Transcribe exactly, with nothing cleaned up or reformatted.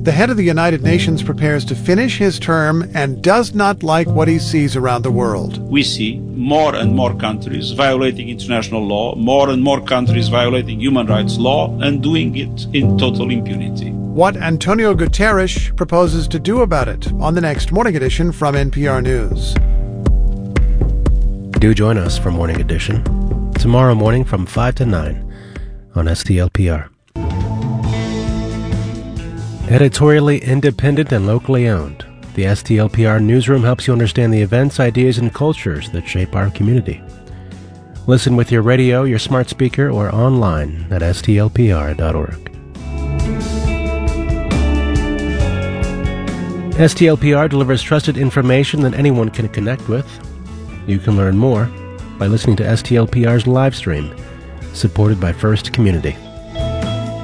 The head of the United Nations prepares to finish his term and does not like what he sees around the world. We see more and more countries violating international law, more and more countries violating human rights law, and doing it in total impunity. What Antonio Guterres proposes to do about it on the next Morning Edition from N P R News. Do join us for Morning Edition tomorrow morning from five to nine on S T L P R. Editorially independent and locally owned, the S T L P R newsroom helps you understand the events, ideas, and cultures that shape our community. Listen with your radio, your smart speaker, or online at S T L P R dot org. S T L P R delivers trusted information that anyone can connect with. You can learn more by listening to S T L P R's live stream, supported by First Community.